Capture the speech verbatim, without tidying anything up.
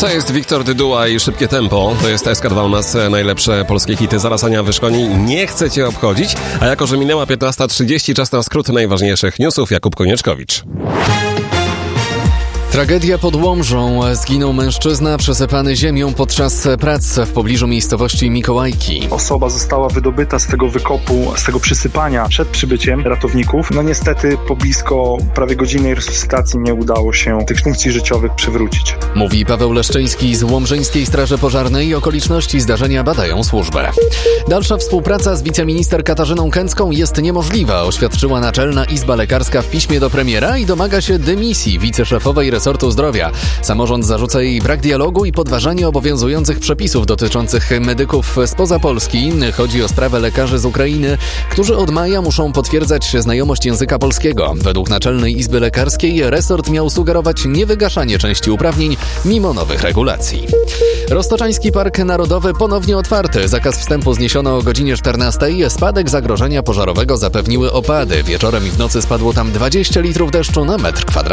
To jest Wiktor Dyduła i Szybkie Tempo. To jest S K dwa u nas, najlepsze polskie hity. Zaraz Ania wyszkoni, nie chcę cię obchodzić. A jako, że minęła piętnasta trzydzieści, czas na skrót najważniejszych newsów. Jakub Konieczkowicz. Tragedia pod Łomżą. Zginął mężczyzna przesypany ziemią podczas prac w pobliżu miejscowości Mikołajki. Osoba została wydobyta z tego wykopu, z tego przysypania przed przybyciem ratowników. No niestety po blisko prawie godzinnej resuscytacji nie udało się tych funkcji życiowych przywrócić. Mówi Paweł Leszczyński z Łomżyńskiej Straży Pożarnej. Okoliczności zdarzenia badają służby. Dalsza współpraca z wiceminister Katarzyną Kęcką jest niemożliwa, oświadczyła Naczelna Izba Lekarska w piśmie do premiera i domaga się dymisji wiceszefowej resortu zdrowia. Samorząd zarzuca jej brak dialogu i podważanie obowiązujących przepisów dotyczących medyków spoza Polski. Chodzi o sprawę lekarzy z Ukrainy, którzy od maja muszą potwierdzać znajomość języka polskiego. Według Naczelnej Izby Lekarskiej resort miał sugerować niewygaszanie części uprawnień mimo nowych regulacji. Roztoczański Park Narodowy ponownie otwarty. Zakaz wstępu zniesiono o godzinie czternastej. Spadek zagrożenia pożarowego zapewniły opady. Wieczorem i w nocy spadło tam dwadzieścia litrów deszczu na metr kwadratowy.